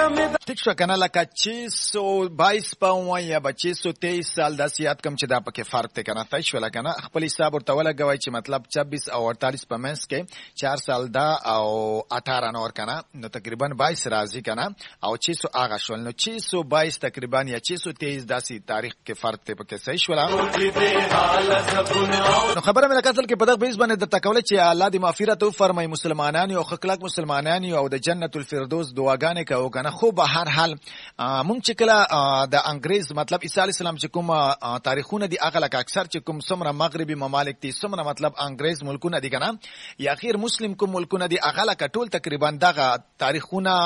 ٹھیک شو کنه لکه 622 په یا 623 سال د سیات کم چې دا پکې فرق ته کنه تای شو لکنه خپل حساب ورته ولګوي چې مطلب 26 او 48 په منځ کې 4 سال دا او 18 نور کنه نو تقریبا 22 راځي کنه او 600 هغه شول نو 622 تقریبا یا 623 داسي تاریخ کې فرق ته پکې صحیح شول نو خبره مې کتل کې په دغه بیس باندې د تکول چې الله دې مغفرت او فرمای مسلمانان او خلق مسلمانان او د جنت الفردوس دعاګانې کوو کنه خو به هر حال مونږ چې کله د انګريز مطلب عیسی علی السلام چې کوم تاریخونه دي هغه لکه اکثر چې کوم سمره مغربي ممالک دي سمره مطلب انګريز ملکونه دي کنه یا غیر مسلم کوم ملکونه دي هغه لکه ټول تقریبا دغه تاریخونه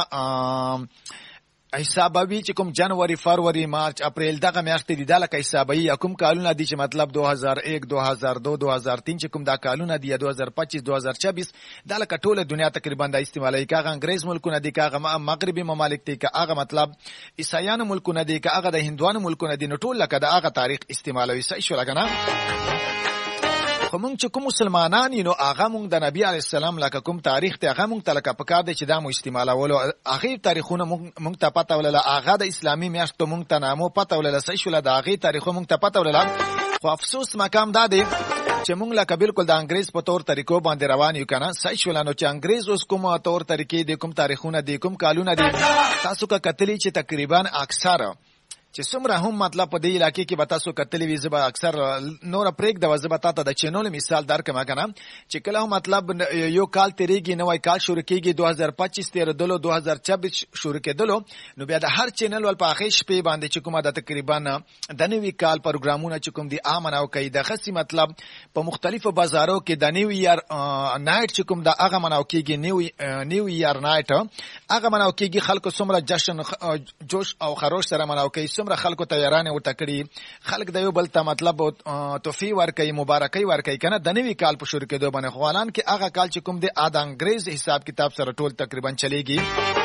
حسابوي چې کوم جنوري فروری مارچ اپریل دغه میاشتې دي د لکه حسابي کوم کالونه دي چې مطلب 2001 2002 2003 چې کوم دا کالونه دي 2025 2026 د لکه ټوله دنیا تقریبا د استعمالي کاغه انګريز ملکونه دي کاغه مغربي ممالک دي کاغه مطلب عیسایانو ملکونه دي کاغه د هندوانو ملکونه دي نو ټول لکه د هغه تاریخ استعمالوي صحیح شو لګنه خو مونږ چې کوم مسلمانان نو هغه مونږ د نبی علی السلام لکه کوم تاریخ ته هغه مونږ تلکه پکار دي چې دا مو استعمالولو هغه تاریخونه مونږ ته پته ولله هغه د اسلامي میاشتو مونږ ته نامو پته ولله صحیح شو د هغه تاریخو مونږ ته پته ولله خو افسوس مقام دا دی چې مونږ لکه بالکل د انګريز په تور طریقو باندې روان یو کنه صحیح شو نو چې انګريز اوس کوم تور طریقې دي کوم تاریخونه دي کوم کالونه دي تاسو کا کتلی چې تقریبا اکثر چې څومره هم مطلب په دې علاقې کې به تاسو کتلې وي زه به اکثر نور پریک د وزه به تاسو د چینل مثال درکم کنه چې کله مطلب یو کال تیریږي نوې کال شروع کیږي 2025 تیر دلو 2026 شروع کېدلو نو بیا د هر چینل ول په اخیش په باندې چې کومه د تقریبا د نوې کال پروګرامونه چې کوم دي امنه او کوي د خصي مطلب په مختلفو بازارو کې د نیو ایئر نایټ چې کوم د هغه مناو کېږي نیو ایئر نایټ هغه مناو کېږي خلکو څومره جشن جوش او خروش سره مناو کوي څومره خلکو تیارانه ورته کړي خلک د یو بل ته مطلب توفی ورکړي مبارکي ورکړي کنه د نوې کال په شروع کېدو باندې خوالان کې هغه کال چې کوم دی د انګريز حساب کتاب سره ټول تقریبا چلیږي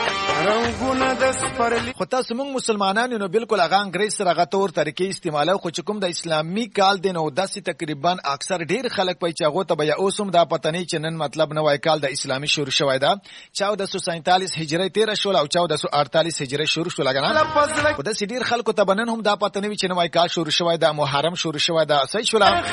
خو تاسو موږ مسلمانانو نو بالکل هغه انګريز سره هغه تور طریقې استعمالو خو چې کوم د اسلامي کال دی نو داسې تقریبا اکثر ډیر خلک په چاغو ته بیا اوسم دا پته نه چې نن مطلب نوې کال د اسلامي شروع شوی دا 1447 هجری 13 شول او 1448 هجری شروع شول غنه خو د ډیر خلکو ته بنن هم دا پته نه وي چې نوې کال شروع شوی دا محرم شروع شوی دا صحیح شول